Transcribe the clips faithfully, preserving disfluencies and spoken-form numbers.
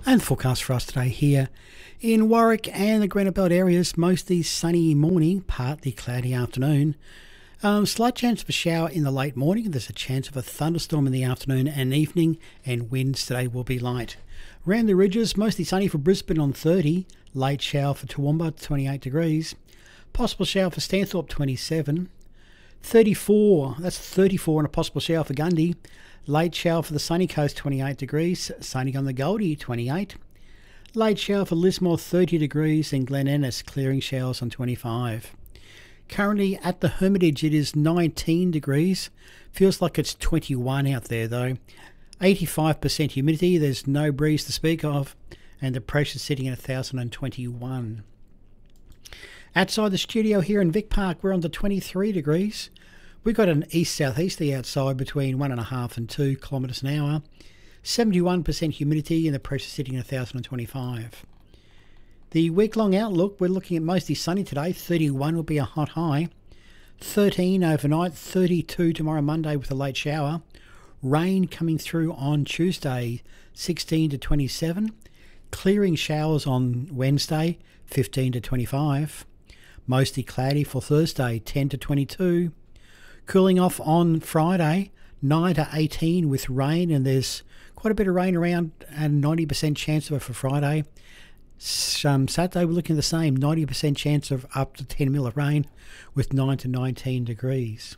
And the forecast for us today here in Warwick and the Granite Belt areas, mostly sunny morning, partly cloudy afternoon. Um, slight chance of a shower in the late morning. There's a chance of a thunderstorm in the afternoon and evening, and winds today will be light. Around the ridges, mostly sunny for Brisbane on thirty, late shower for Toowoomba, twenty-eight degrees. Possible shower for Stanthorpe, twenty-seven. thirty-four, that's thirty-four and a possible shower for Gundy. Late shower for the sunny coast, twenty-eight degrees. Sunny on the Goldie, twenty-eight. Late shower for Lismore, thirty degrees. And Glen Innes, clearing showers on twenty-five. Currently at the Hermitage, it is nineteen degrees. Feels like it's twenty-one out there though. eighty-five percent humidity. There's no breeze to speak of. And the pressure's sitting at one thousand twenty-one. Outside the studio here in Vic Park, we're on to twenty-three degrees. We've got an east-southeasterly outside between one and a half and two kilometres an hour. seventy-one percent humidity and the pressure sitting at one thousand twenty-five. The week-long outlook, we're looking at mostly sunny today. thirty-one will be a hot high. thirteen overnight, thirty-two tomorrow Monday with a late shower. Rain coming through on Tuesday, sixteen to twenty-seven. Clearing showers on Wednesday, fifteen to twenty-five. Mostly cloudy for Thursday, ten to twenty-two. Cooling off on Friday, nine to eighteen with rain, and there's quite a bit of rain around and ninety percent chance of it for Friday. Um, Saturday we're looking at the same, ninety percent chance of up to ten mil of rain with nine to nineteen degrees.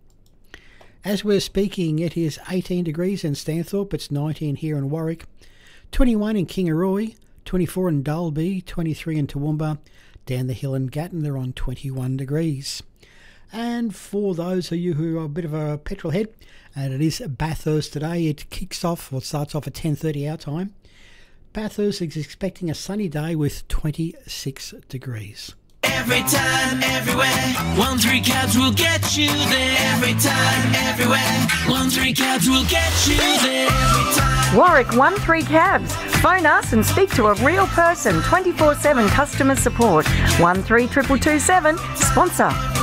As we're speaking, it is eighteen degrees in Stanthorpe, it's nineteen here in Warwick, twenty-one in Kingaroy, twenty-four in Dalby, twenty-three in Toowoomba. Down the hill in Gatton, they're on twenty-one degrees. And for those of you who are a bit of a petrol head, and it is Bathurst today, it kicks off or starts off at ten thirty our time. Bathurst is expecting a sunny day with twenty-six degrees. Every time, everywhere, one three cabs will get you there. Every time, everywhere, one three cabs will get you there. Every time. Warwick one three cabs. Phone us and speak to a real person. twenty-four seven customer support. one three two two two seven. Sponsor